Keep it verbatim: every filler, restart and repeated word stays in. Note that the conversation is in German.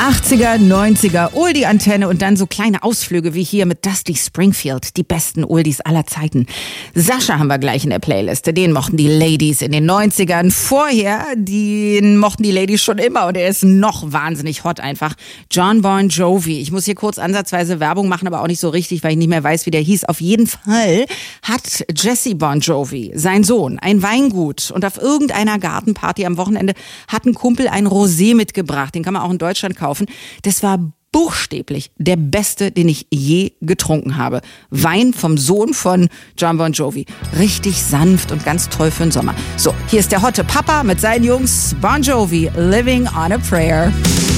achtziger, neunziger, Oldie-Antenne und dann so kleine Ausflüge wie hier mit Dusty Springfield, die besten Oldies aller Zeiten. Sascha haben wir gleich in der Playliste, den mochten die Ladies in den neunzigern. Vorher, den mochten die Ladies schon immer und er ist noch wahnsinnig hot einfach. Jon Bon Jovi. Ich muss hier kurz ansatzweise Werbung machen, aber auch nicht so richtig, weil ich nicht mehr weiß, wie der hieß. Auf jeden Fall hat Jesse Bon Jovi, sein Sohn, ein Weingut und auf irgendeiner Gartenparty am Wochenende hat ein Kumpel ein Rosé mitgebracht. Den kann man auch in Deutschland kaufen. Das war buchstäblich der beste, den ich je getrunken habe. Wein vom Sohn von Jon Bon Jovi. Richtig sanft und ganz toll für den Sommer. So, hier ist der hotte Papa mit seinen Jungs. Bon Jovi, Living on a Prayer.